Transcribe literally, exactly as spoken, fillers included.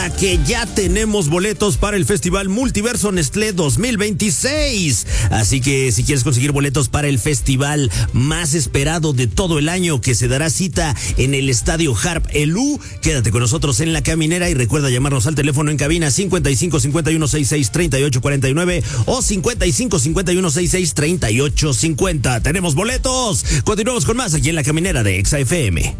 Que ya tenemos boletos para el Festival Multiverso Nestlé dos mil veintiséis. Así que si quieres conseguir boletos para el festival más esperado de todo el año, que se dará cita en el Estadio Harp Elú, quédate con nosotros en La Caminera y recuerda llamarnos al teléfono en cabina cincuenta y cinco cincuenta y uno sesenta y seis treinta y ocho cuarenta y nueve o cincuenta y cinco cincuenta y uno sesenta y seis treinta y ocho cincuenta. Tenemos boletos. Continuamos con más aquí en La Caminera de Exa F M.